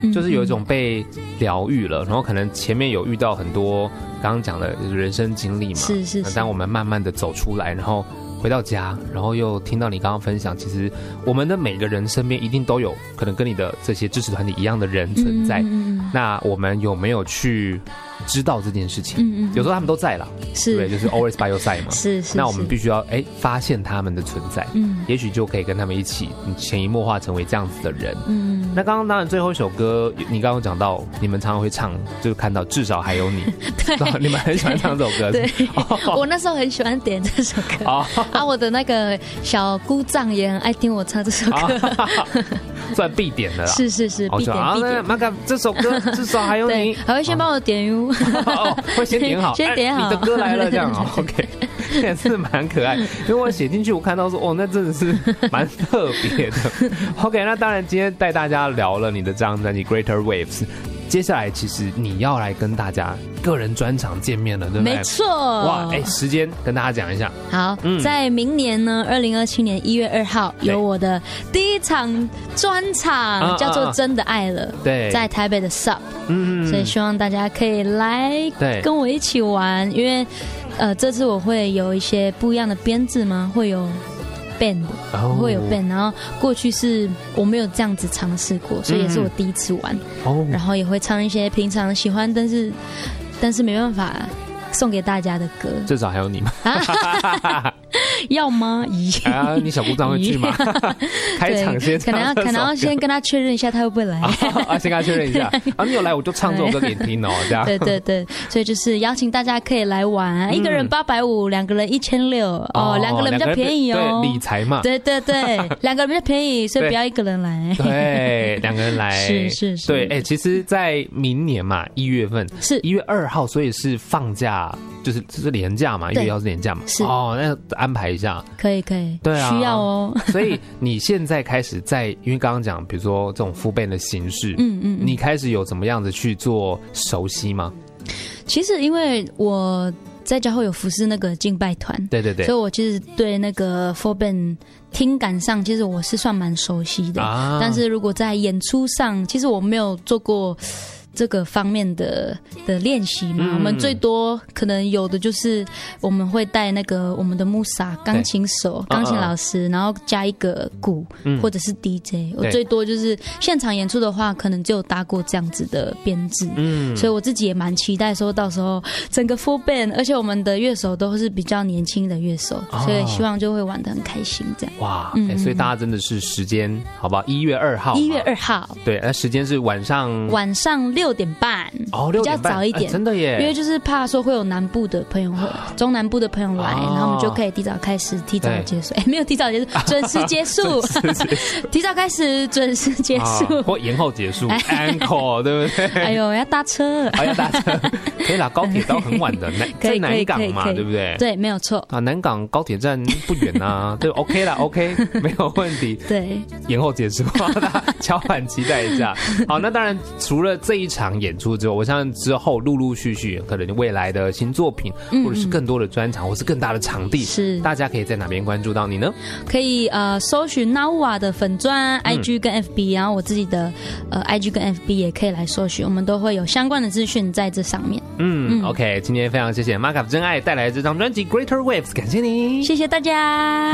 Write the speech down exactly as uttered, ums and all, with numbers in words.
就是有一种被疗愈了，然后可能前面有遇到很多刚刚讲的人生经历嘛， 是是是， 当我们慢慢的走出来，然后回到家，然后又听到你刚刚分享，其实我们的每个人身边一定都有可能跟你的这些支持团体一样的人存在，嗯嗯，那我们有没有去知道这件事情？嗯嗯，有时候他们都在啦， 是， 对，就是 always by your side 嘛， 是 是, 是。 那我们必须要哎发现他们的存在，嗯，也许就可以跟他们一起潜移默化成为这样子的人。嗯，那刚刚当然最后一首歌，你刚刚讲到你们常常会唱，就看到至少还有你， 对， 你们很喜欢唱这首歌， 对，哦，我那时候很喜欢点这首歌，哦，啊，我的那个小姑丈也很爱听我唱这首歌， 算必点的啦， 是是是，必点必点。 马卡这首歌至少还有你， 还会先帮我点哟。 哦，会先点好， 先点好， 你的歌来了，这样哦 ，OK， 也是蛮可爱。因为我写进去，我看到说，哦，那真的是蛮特别的。OK， 那当然今天带大家聊了你的这张专辑《Greater Waves》，接下来其实你要来跟大家个人专场见面了，对不对？ 没错。 哇，哎，时间跟大家讲一下。 好，嗯、在明年呢，二零二七年一月二号有我的第一场专场，叫做《真的爱了》， 对， 在台北的 Sub， 嗯，所以希望大家可以来跟我一起玩，因为呃，这次我会有一些不一样的编制吗？会有。band， oh. 会有 band， 然后过去是我没有这样子尝试过，所以也是我第一次玩，嗯 oh. 然后也会唱一些平常喜欢但是但是没办法送给大家的歌， 至少还有你嘛。 要吗？咦、 啊，你小姑丈会去吗？开场先可能要可能要先跟他确认一下他会不会来。 啊，先跟他确认一下。啊，你有来我就唱这首歌给你听哦，这样。 对对对，所以就是邀请大家可以来玩，嗯、一个人八百五，两个人一千六，哦，两个人比较便宜哦。 对，理财嘛。 对对对，两个人比较便宜，所以不要一个人来。 对，两个人来。 是是是。 对，哎、欸，其实，在明年嘛，一月份是一月二号，所以是放假，就是就是连假嘛，一月一号是连假嘛。 是哦，那安排一下。 可以可以， 对啊， 需要哦。 所以你现在开始在，因为刚刚讲，比如说这种full band的形式，嗯嗯，你开始有怎么样子去做熟悉吗？ 其实因为我在教会有服侍那个敬拜团， 对对对， 所以我其实对那个full band听感上，其实我是算蛮熟悉的。啊、但是如果在演出上，其实我没有做过这个方面的的练习嘛、嗯，我们最多可能有的就是我们会带那个我们的木萨钢琴手、钢琴老师，然后加一个鼓、嗯、或者是 D J。我最多就是现场演出的话，可能只有搭过这样子的编制。嗯，所以我自己也蛮期待说到时候整个 full band， 而且我们的乐手都是比较年轻的乐手，哦、所以希望就会玩得很开心这样。 哇，嗯欸、所以大家真的是时间好不好？一月二号， 一月二号， 对，那时间是晚上晚上六。六点半哦， 比较早一点、 欸，真的耶！ 因为就是怕说会有南部的朋友、中南部的朋友来，哦、然后我们就可以提早开始，提早结束。哎、欸，没有提早结束，准时结束，提早开始，准时结束， 哦、或延后结束 ，encore 对不对？ 哎呦，要搭车， 哦、要搭车，可以啦，高铁到很晚的，南在南港嘛，对不对？ 对，没有错啊，南港高铁站不远啊，对 ，OK 啦 ，OK， 没有问题。 对， 延后结束，大家敲碗期待一下。好，那当然除了这一场演出之后，我相信之后陆陆续续可能未来的新作品，嗯嗯或者是更多的专场，或是更大的场地，是大家可以在哪边关注到你呢？ 可以呃搜寻 Nawa 的粉专、嗯、I G 跟 F B， 然后我自己的呃 I G 跟 F B 也可以来搜寻，我们都会有相关的资讯在这上面。 嗯, 嗯 ，OK， 今天非常谢谢 Markup 真爱带来这张专辑《Greater Waves》，感谢你， 谢谢大家。